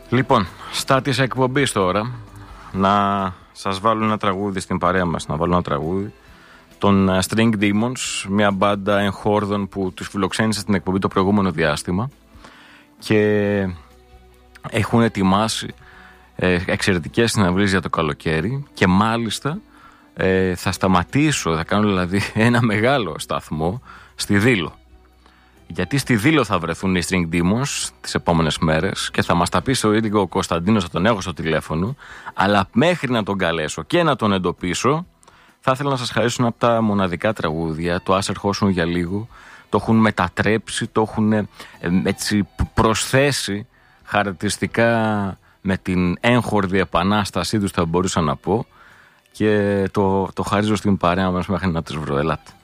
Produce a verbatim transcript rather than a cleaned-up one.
Λοιπόν, στα της εκπομπής τώρα, να σας βάλω ένα τραγούδι στην παρέα μας, να βάλω ένα τραγούδι των String Demons, μια μπάντα εγχόρδων που τους φιλοξένησε στην εκπομπή το προηγούμενο διάστημα και έχουν ετοιμάσει ε, εξαιρετικές συναυλίες για το καλοκαίρι και μάλιστα ε, θα σταματήσω, θα κάνω δηλαδή ένα μεγάλο σταθμό στη Δήλο. Γιατί στη Δήλο θα βρεθούν οι String Demons τις επόμενες μέρες και θα μας τα πει ο ίδιο ο Κωνσταντίνος, θα τον έχω στο τηλέφωνο, αλλά μέχρι να τον καλέσω και να τον εντοπίσω, θα ήθελα να σας χαρίσω ένα από τα μοναδικά τραγούδια, το Ας ερχόσουν για λίγο. Το έχουν μετατρέψει, το έχουν ε, έτσι προσθέσει χαρακτηριστικά με την έγχορδη επανάστασή τους, θα μπορούσα να πω, και το, το χαρίζω στην παρέα μας μέχρι να τις βρω. Ελάτε.